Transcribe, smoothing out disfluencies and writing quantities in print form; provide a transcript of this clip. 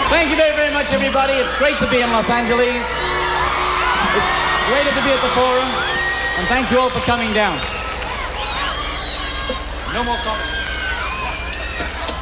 Thank you very, very much, everybody. It's great to be in Los Angeles. It's great to be at the Forum. And thank you all for coming down. No more comments.